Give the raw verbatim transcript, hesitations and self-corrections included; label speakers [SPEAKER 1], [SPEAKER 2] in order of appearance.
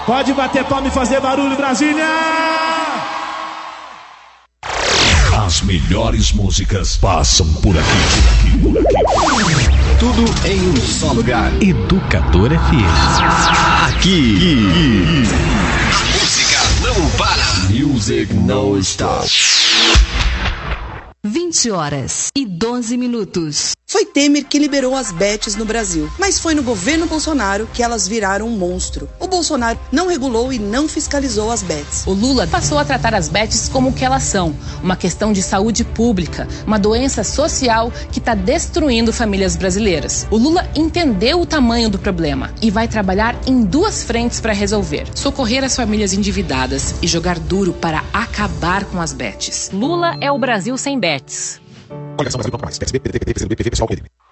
[SPEAKER 1] Pode bater palma e fazer barulho, Brasília!
[SPEAKER 2] As melhores músicas passam por aqui, por aqui, por aqui.
[SPEAKER 3] Tudo em um só lugar.
[SPEAKER 4] Educador F M.
[SPEAKER 3] Aqui. A música não para. Music não stop.
[SPEAKER 5] vinte horas e doze minutos.
[SPEAKER 6] Foi Temer que liberou as bets no Brasil, mas foi no governo Bolsonaro que elas viraram um monstro. O Bolsonaro não regulou e não fiscalizou as bets.
[SPEAKER 7] O Lula passou a tratar as bets como o que elas são, uma questão de saúde pública, uma doença social que está destruindo famílias brasileiras. O Lula entendeu o tamanho do problema e vai trabalhar em duas frentes para resolver: socorrer as famílias endividadas e jogar duro para acabar com as bets.
[SPEAKER 8] Lula é o Brasil sem bets.
[SPEAKER 9] Coligação Brasil Ponto Mais. P S B, P D T, P C do B, P V, Pessoal, P M D B.